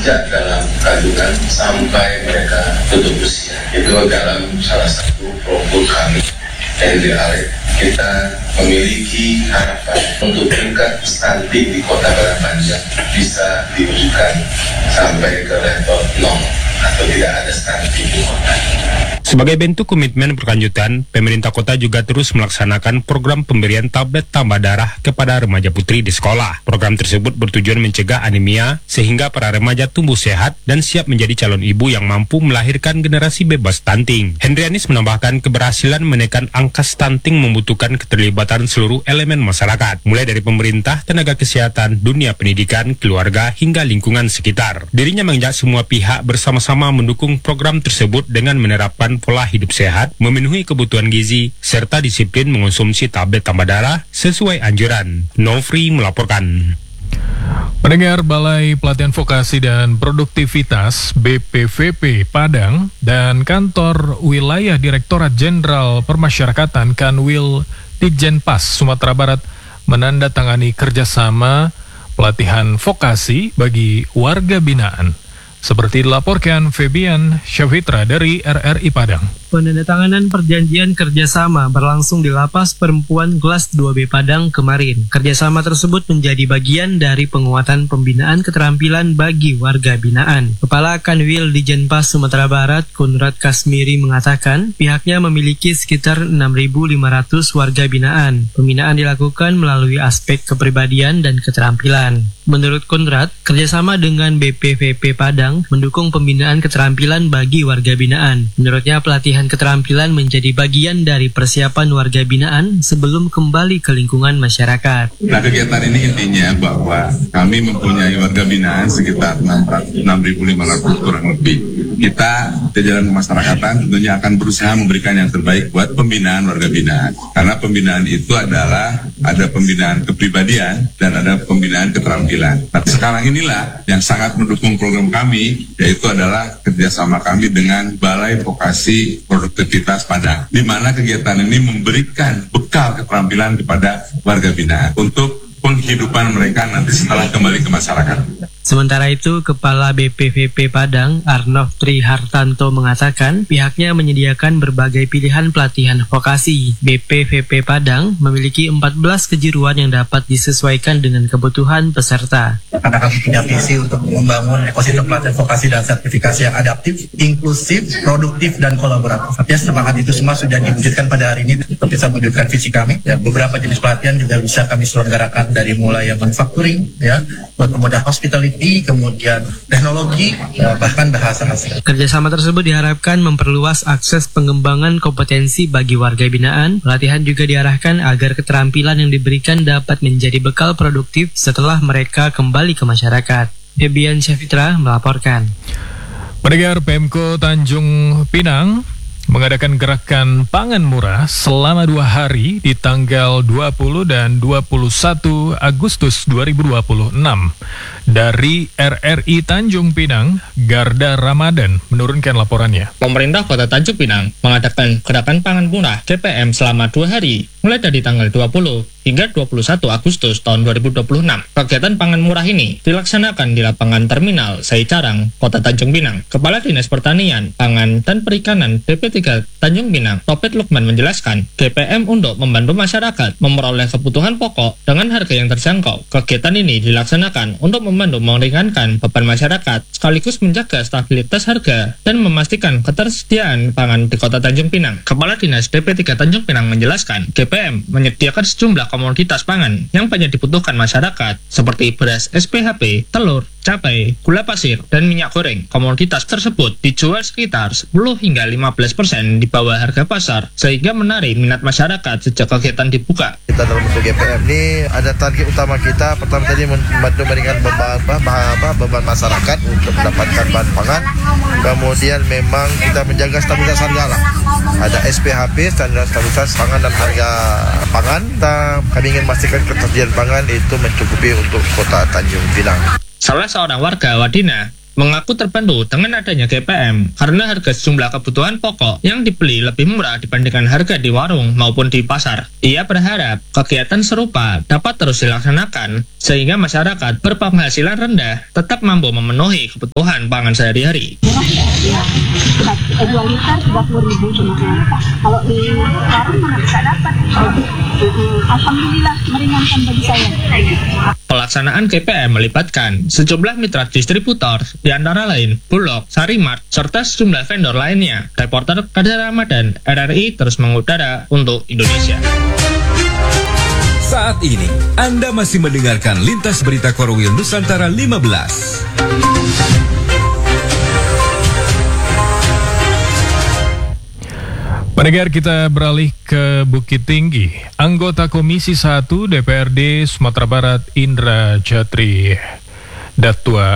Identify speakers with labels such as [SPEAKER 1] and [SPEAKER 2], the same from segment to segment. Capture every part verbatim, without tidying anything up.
[SPEAKER 1] sejak dalam kandungan sampai mereka tutup usia. Itu dalam salah satu program kami N D A L E. Kita memiliki harapan untuk tingkat stunting di Kota Balapanjang bisa diwujudkan sampai ke level nol atau tidak ada stunting di kota.
[SPEAKER 2] Sebagai bentuk komitmen berkelanjutan, pemerintah kota juga terus melaksanakan program pemberian tablet tambah darah kepada remaja putri di sekolah. Program tersebut bertujuan mencegah anemia sehingga para remaja tumbuh sehat dan siap menjadi calon ibu yang mampu melahirkan generasi bebas stunting. Hendrianis menambahkan keberhasilan menekan angka stunting membutuhkan keterlibatan seluruh elemen masyarakat, mulai dari pemerintah, tenaga kesehatan, dunia pendidikan, keluarga, hingga lingkungan sekitar. Dirinya mengajak semua pihak bersama-sama mendukung program tersebut dengan menerapkan pola hidup sehat, memenuhi kebutuhan gizi, serta disiplin mengonsumsi tablet tambah darah sesuai anjuran. Nofri melaporkan.
[SPEAKER 3] Pendengar, Balai Pelatihan Vokasi dan Produktivitas B P V P Padang dan Kantor Wilayah Direktorat Jenderal Permasyarakatan Kanwil Ditjenpas Sumatera Barat menandatangani kerjasama pelatihan vokasi bagi warga binaan. Seperti dilaporkan Febian Syafitra dari R R I Padang.
[SPEAKER 4] Penandatanganan perjanjian kerjasama berlangsung di Lapas Perempuan Kelas dua B Padang kemarin. Kerjasama tersebut menjadi bagian dari penguatan pembinaan keterampilan bagi warga binaan. Kepala Kanwil Ditjenpas Sumatera Barat, Konrad Kasmiri, mengatakan pihaknya memiliki sekitar enam ribu lima ratus warga binaan. Pembinaan dilakukan melalui aspek kepribadian dan keterampilan. Menurut Konrad, kerjasama dengan B P V P Padang mendukung pembinaan keterampilan bagi warga binaan. Menurutnya, pelatihan keterampilan menjadi bagian dari persiapan warga binaan sebelum kembali ke lingkungan masyarakat.
[SPEAKER 5] Nah, kegiatan ini intinya bahwa kami mempunyai warga binaan sekitar enam ribu lima ratus kurang lebih. Kita di jalan kemasyarakatan tentunya akan berusaha memberikan yang terbaik buat pembinaan warga binaan. Karena pembinaan itu adalah ada pembinaan kepribadian dan ada pembinaan keterampilan. Nah, sekarang inilah yang sangat mendukung program kami, yaitu adalah kerjasama kami dengan Balai Vokasi Produktivitas Padang, di mana kegiatan ini memberikan bekal keterampilan kepada warga binaan untuk penghidupan mereka nanti setelah kembali ke masyarakat.
[SPEAKER 4] Sementara itu, Kepala B P V P Padang, Arnov Trihartanto, mengatakan pihaknya menyediakan berbagai pilihan pelatihan vokasi. B P V P Padang memiliki empat belas kejuruan yang dapat disesuaikan dengan kebutuhan peserta.
[SPEAKER 6] Karena kami punya visi untuk membangun ekosistem pelatihan vokasi dan sertifikasi yang adaptif, inklusif, produktif, dan kolaboratif. Artinya semangat itu semua sudah diwujudkan pada hari ini untuk bisa mewujudkan visi kami. Ya, beberapa jenis pelatihan juga bisa kami selenggarakan dari mulai yang manufacturing, ya, kemudian hospitality, kemudian teknologi, bahkan bahasa asing.
[SPEAKER 4] Kerjasama tersebut diharapkan memperluas akses pengembangan kompetensi bagi warga binaan. Pelatihan juga diarahkan agar keterampilan yang diberikan dapat menjadi bekal produktif setelah mereka kembali ke masyarakat. Febian Syafitra melaporkan.
[SPEAKER 3] Pendengar, Pemko Tanjung Pinang mengadakan gerakan pangan murah selama dua hari di tanggal dua puluh dan dua puluh satu Agustus dua ribu dua puluh enam. Dari R R I Tanjung Pinang, Garda Ramadan menurunkan laporannya.
[SPEAKER 7] Pemerintah Kota Tanjung Pinang mengadakan gerakan pangan murah G P M selama dua hari, mulai dari tanggal dua puluh hingga dua puluh satu Agustus tahun dua ribu dua puluh enam. Kegiatan pangan murah ini dilaksanakan di lapangan terminal Saicarang, Kota Tanjung Pinang. Kepala Dinas Pertanian, Pangan, dan Perikanan D P tiga Tanjung Pinang, Topet Lukman, menjelaskan G P M untuk membantu masyarakat memperoleh kebutuhan pokok dengan harga yang terjangkau. Kegiatan ini dilaksanakan untuk membantu meringankan beban masyarakat, sekaligus menjaga stabilitas harga dan memastikan ketersediaan pangan di Kota Tanjung Pinang. Kepala Dinas D P tiga Tanjung Pinang menjelaskan, G P M menyediakan sejumlah komoditas pangan yang banyak dibutuhkan masyarakat, seperti beras S P H P, telur, cabai, gula pasir, dan minyak goreng. Komoditas tersebut dijual sekitar sepuluh hingga lima belas persen di bawah harga pasar, sehingga menarik minat masyarakat sejak kegiatan dibuka.
[SPEAKER 8] Kita dalam bentuk G P M ini ada target utama kita, pertama tadi membantu meringankan beban, apa, beban masyarakat untuk mendapatkan bahan pangan. Kemudian memang kita menjaga stabilitas harga lah. Ada S P H P, standar stabilitas pangan dan harga pangan. Kita, kami ingin memastikan ketersediaan pangan itu mencukupi untuk Kota Tanjung Pinang.
[SPEAKER 7] Salah seorang warga Wadina mengaku terbantu dengan adanya G P M karena harga sejumlah kebutuhan pokok yang dibeli lebih murah dibandingkan harga di warung maupun di pasar. Ia berharap kegiatan serupa dapat terus dilaksanakan sehingga masyarakat berpenghasilan rendah tetap mampu memenuhi kebutuhan pangan sehari-hari.
[SPEAKER 9] dua liter tiga puluh ribu cuma. Kalau di warung mana bisa dapat. Alhamdulillah meringankan bagi saya.
[SPEAKER 7] Pelaksanaan G P M melibatkan sejumlah mitra distributor, di antara lain Bulog, Sarimart, serta sejumlah vendor lainnya. Reporter Kadir Ramadan, R R I terus mengudara untuk Indonesia.
[SPEAKER 10] Saat ini, Anda masih mendengarkan Lintas Berita Korwil Nusantara lima belas.
[SPEAKER 3] Pendengar, kita beralih ke Bukit Tinggi. Anggota Komisi satu D P R D Sumatera Barat Indra Jatri Datua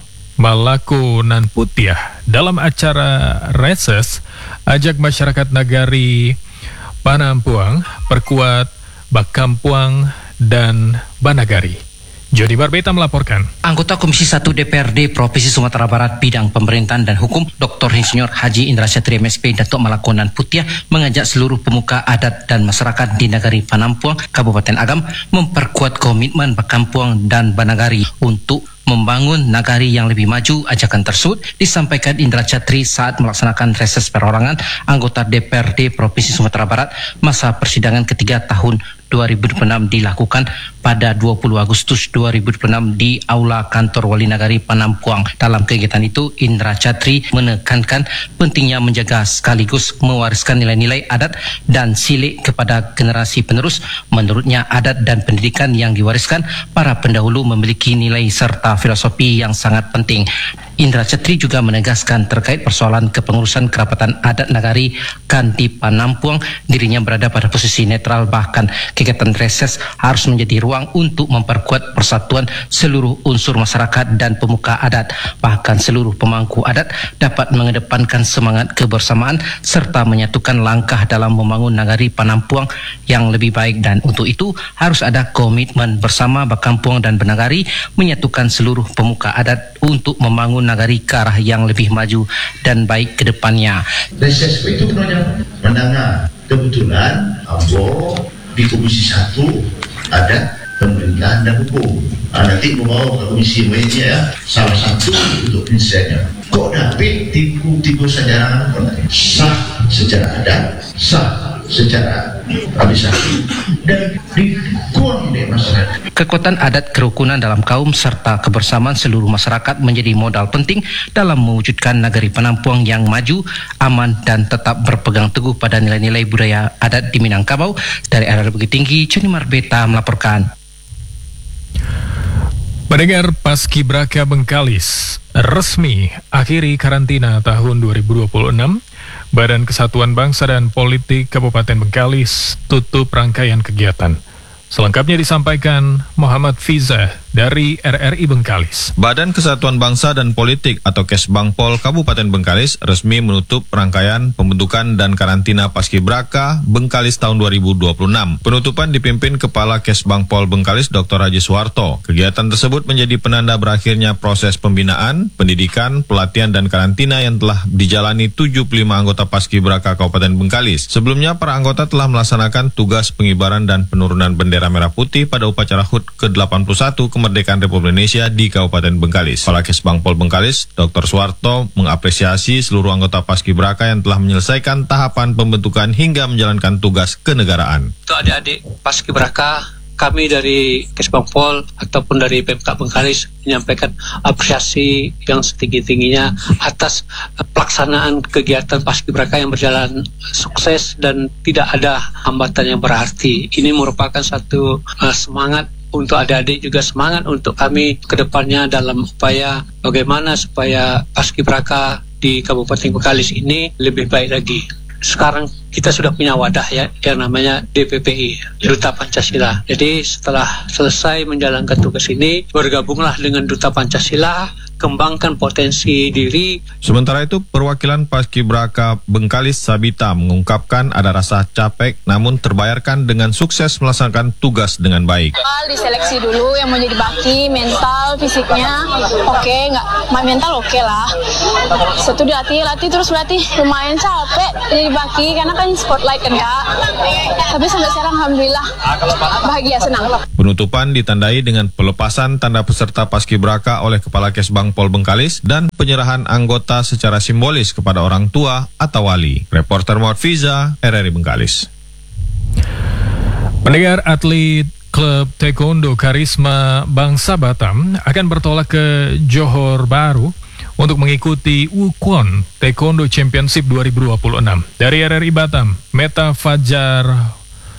[SPEAKER 3] Malako Nanputiah dalam acara reses ajak masyarakat Nagari Panampuang perkuat Bakampuang dan Banagari. Jody Barbeta melaporkan.
[SPEAKER 11] Anggota Komisi satu D P R D Provinsi Sumatera Barat Bidang Pemerintahan dan Hukum Doktor Insinyur Haji Indra Jatri M S P Datuk Malako Nanputiah mengajak seluruh pemuka adat dan masyarakat di Nagari Panampuang, Kabupaten Agam memperkuat komitmen Bakampuang dan Banagari untuk membangun nagari yang lebih maju. Ajakan tersebut disampaikan Indra Jatri saat melaksanakan reses perorangan anggota D P R D Provinsi Sumatera Barat masa persidangan ketiga tahun dua ribu dua puluh enam dilakukan pada dua puluh Agustus dua ribu dua puluh enam di Aula Kantor Wali Nagari Panampuang. Dalam kegiatan itu, Indra Jatri menekankan pentingnya menjaga sekaligus mewariskan nilai-nilai adat dan silik kepada generasi penerus. Menurutnya, adat dan pendidikan yang diwariskan para pendahulu memiliki nilai serta filosofi yang sangat penting. Indra Jatri juga menegaskan terkait persoalan kepengurusan kerapatan adat Nagari Kanti Panampuang, dirinya berada pada posisi netral, bahkan kegiatan reses harus menjadi ruang untuk memperkuat persatuan seluruh unsur masyarakat dan pemuka adat. Bahkan seluruh pemangku adat dapat mengedepankan semangat kebersamaan serta menyatukan langkah dalam membangun Nagari Panampuang yang lebih baik, dan untuk itu harus ada komitmen bersama Bakampuang dan Banagari menyatukan seluruh pemuka adat untuk membangun Nagari ke arah yang lebih maju dan baik ke depannya.
[SPEAKER 12] Reses itu sebenarnya mendengar kebetulan Ambo di Komisi satu ada pemerintahan dan hukum. Nah, nanti membawa ke komisi lainnya ya, salah satu untuk prinsipnya. Kok dapat tipu-tipu sejarah sah secara adat, sah secara administrasi dan dikon di masyarakat.
[SPEAKER 11] Kekuatan adat, kerukunan dalam kaum serta kebersamaan seluruh masyarakat menjadi modal penting dalam mewujudkan Nagari Panampuang yang maju, aman dan tetap berpegang teguh pada nilai-nilai budaya adat di Minangkabau. Dari R R I Bukit Tinggi, Joni Marbeta melaporkan.
[SPEAKER 3] Pendengar, Paskibraka Bengkalis resmi akhiri karantina tahun dua ribu dua puluh enam. Badan Kesatuan Bangsa dan Politik Kabupaten Bengkalis tutup rangkaian kegiatan. Selengkapnya disampaikan Muhammad Fiza dari R R I Bengkalis.
[SPEAKER 13] Badan Kesatuan Bangsa dan Politik atau Kesbangpol Kabupaten Bengkalis resmi menutup rangkaian pembentukan dan karantina Paskibraka Bengkalis tahun dua ribu dua puluh enam. Penutupan dipimpin Kepala Kesbangpol Bengkalis Doktor Haji Suwarto. Kegiatan tersebut menjadi penanda berakhirnya proses pembinaan, pendidikan, pelatihan dan karantina yang telah dijalani tujuh puluh lima anggota Paskibraka Kabupaten Bengkalis. Sebelumnya para anggota telah melaksanakan tugas pengibaran dan penurunan bendera merah putih pada upacara H U T ke delapan puluh satu kemerdekaan Republik Indonesia di Kabupaten Bengkalis. Kepala Kesbangpol Bengkalis, Doktor Suwarto, mengapresiasi seluruh anggota Paskibraka yang telah menyelesaikan tahapan pembentukan hingga menjalankan tugas kenegaraan.
[SPEAKER 14] Untuk adik-adik Paskibraka, kami dari Kesbangpol ataupun dari Pemkab Bengkalis menyampaikan apresiasi yang setinggi-tingginya atas pelaksanaan kegiatan Paskibraka yang berjalan sukses dan tidak ada hambatan yang berarti. Ini merupakan satu uh, semangat untuk adik-adik, juga semangat untuk kami ke depannya dalam upaya bagaimana supaya Paskibraka di Kabupaten Bengkalis ini lebih baik lagi. Sekarang kita sudah punya wadah ya, yang namanya D P P I, Duta Pancasila. Jadi setelah selesai menjalankan tugas ini, bergabunglah dengan Duta Pancasila kembangkan potensi diri.
[SPEAKER 13] Sementara itu, perwakilan Paskibraka Bengkalis Sabita mengungkapkan ada rasa capek namun terbayarkan dengan sukses melaksanakan tugas dengan baik.
[SPEAKER 15] Diseleksi dulu yang mau jadi baki, mental, fisiknya oke, okay, nggak mental oke okay lah. Satu dilatih, latih terus berarti lumayan capek jadi baki karena kan spotlight kan kak. Tapi sampai sekarang alhamdulillah bahagia, senang.
[SPEAKER 13] Penutupan ditandai dengan pelepasan tanda peserta Paskibraka oleh Kepala Kesbang Pol Bengkalis dan penyerahan anggota secara simbolis kepada orang tua atau wali. Reporter Muhammad Fiza, R R I Bengkalis.
[SPEAKER 3] Pendengar, atlet klub taekwondo Karisma Bangsa Batam akan bertolak ke Johor Bahru untuk mengikuti Wukon Taekwondo Championship dua ribu dua puluh enam. Dari R R I Batam, Meta Fajar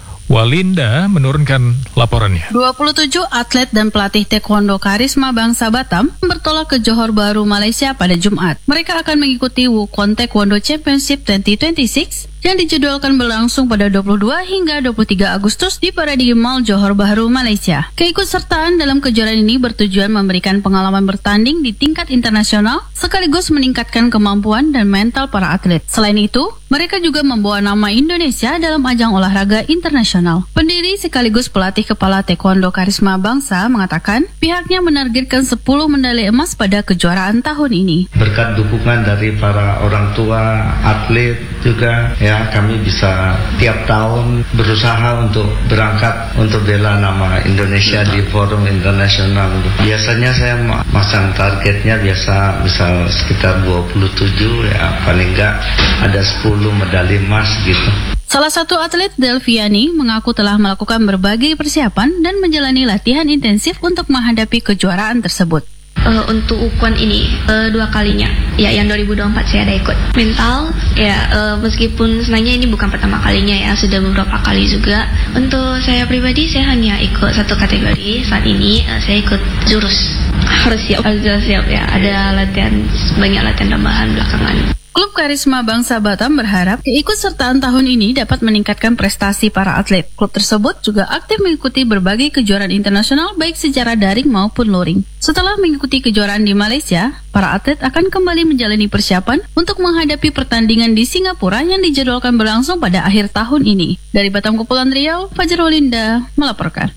[SPEAKER 3] Walinda menurunkan laporannya.
[SPEAKER 16] dua puluh tujuh atlet dan pelatih taekwondo Karisma Bangsa Batam bertolak ke Johor Bahru, Malaysia pada Jumat. Mereka akan mengikuti Wukon Taekwondo Championship dua ribu dua puluh enam yang dijadwalkan berlangsung pada dua puluh dua hingga dua puluh tiga Agustus di Paradi Mall, Johor Bahru, Malaysia. Keikutsertaan dalam kejuaraan ini bertujuan memberikan pengalaman bertanding di tingkat internasional sekaligus meningkatkan kemampuan dan mental para atlet. Selain itu, mereka juga membawa nama Indonesia dalam ajang olahraga internasional. Pendiri sekaligus pelatih kepala taekwondo Karisma Bangsa mengatakan pihaknya menargetkan sepuluh medali emas pada kejuaraan tahun ini.
[SPEAKER 17] Berkat dukungan dari para orang tua, atlet juga, ya kami bisa tiap tahun berusaha untuk berangkat untuk bela nama Indonesia di forum internasional. Biasanya saya masang targetnya biasa misal sekitar dua puluh tujuh, ya paling enggak ada sepuluh medali emas gitu.
[SPEAKER 16] Salah satu atlet, Delviani, mengaku telah melakukan berbagai persiapan dan menjalani latihan intensif untuk menghadapi kejuaraan tersebut.
[SPEAKER 18] Uh, untuk Wukon ini uh, dua kalinya, ya yang dua ribu dua puluh empat saya ada ikut. Mental, ya uh, meskipun sebenarnya ini bukan pertama kalinya ya, sudah beberapa kali juga. Untuk saya pribadi saya hanya ikut satu kategori saat ini, uh, saya ikut jurus. Harus siap, harus siap ya. Ada latihan, banyak latihan tambahan belakangan.
[SPEAKER 16] Klub Karisma Bangsa Batam berharap keikutsertaan tahun ini dapat meningkatkan prestasi para atlet. Klub tersebut juga aktif mengikuti berbagai kejuaraan internasional baik secara daring maupun luring. Setelah mengikuti kejuaraan di Malaysia, para atlet akan kembali menjalani persiapan untuk menghadapi pertandingan di Singapura yang dijadwalkan berlangsung pada akhir tahun ini. Dari Batam Kepulauan Riau, Fajar Walinda melaporkan.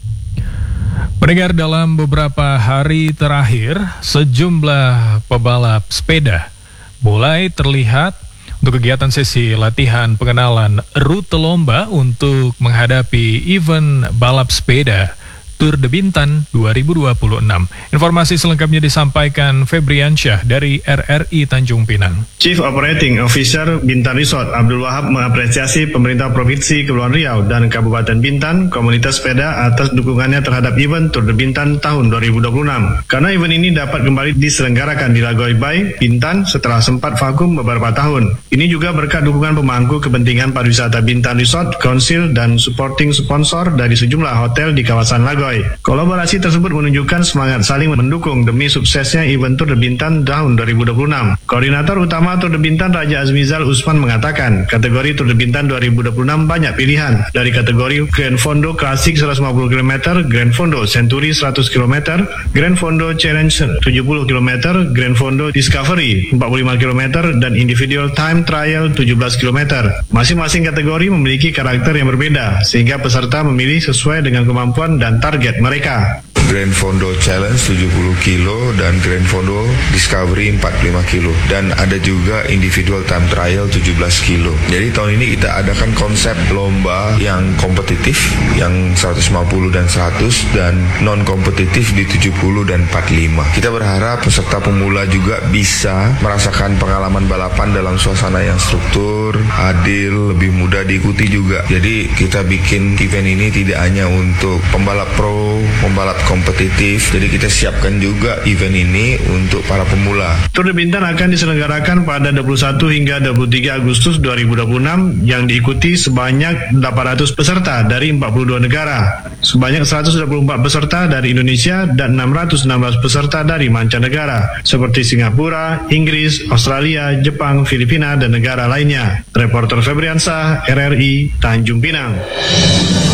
[SPEAKER 3] Pendengar, dalam beberapa hari terakhir, sejumlah pebalap sepeda mulai terlihat untuk kegiatan sesi latihan pengenalan rute lomba untuk menghadapi event balap sepeda Tour de Bintan dua ribu dua puluh enam. Informasi selengkapnya disampaikan Febriansyah dari R R I Tanjung Pinang.
[SPEAKER 19] Chief Operating Officer Bintan Resort Abdul Wahab mengapresiasi pemerintah Provinsi Kepulauan Riau dan Kabupaten Bintan, komunitas sepeda atas dukungannya terhadap event Tour de Bintan tahun dua ribu dua puluh enam. Karena event ini dapat kembali diselenggarakan di Lagoy Bay, Bintan setelah sempat vakum beberapa tahun. Ini juga berkat dukungan pemangku kepentingan pariwisata Bintan Resort, Council, dan supporting sponsor dari sejumlah hotel di kawasan Lagoy. Kolaborasi tersebut menunjukkan semangat saling mendukung demi suksesnya event Tour de Bintan tahun dua ribu dua puluh enam. Koordinator utama Tour de Bintan Raja Azmizal Usman mengatakan, kategori Tour de Bintan dua ribu dua puluh enam banyak pilihan, dari kategori Grand Fondo Klasik seratus lima puluh kilometer, Grand Fondo Century seratus kilometer, Grand Fondo Challenge tujuh puluh kilometer, Grand Fondo Discovery empat puluh lima kilometer, dan Individual Time Trial tujuh belas kilometer. Masing-masing kategori memiliki karakter yang berbeda, sehingga peserta memilih sesuai dengan kemampuan dan target mereka.
[SPEAKER 20] Grand Fondo Challenge tujuh puluh kilo dan Grand Fondo Discovery empat puluh lima kilo, dan ada juga Individual Time Trial tujuh belas kilo. Jadi tahun ini kita adakan konsep lomba yang kompetitif, yang seratus lima puluh dan seratus, dan non kompetitif di tujuh puluh dan empat puluh lima. Kita berharap peserta pemula juga bisa merasakan pengalaman balapan dalam suasana yang struktur, adil, lebih mudah diikuti juga. Jadi kita bikin event ini tidak hanya untuk pembalap pro, pembalap kompetitif, jadi kita siapkan juga event ini untuk para pemula.
[SPEAKER 19] Tour de Bintan akan diselenggarakan pada dua puluh satu hingga dua puluh tiga Agustus dua ribu dua puluh enam yang diikuti sebanyak delapan ratus peserta dari empat puluh dua negara. Sebanyak seratus dua puluh empat peserta dari Indonesia dan enam ratus enam belas peserta dari mancanegara seperti Singapura, Inggris, Australia, Jepang, Filipina, dan negara lainnya. Reporter Febriansyah, R R I, Tanjung Pinang.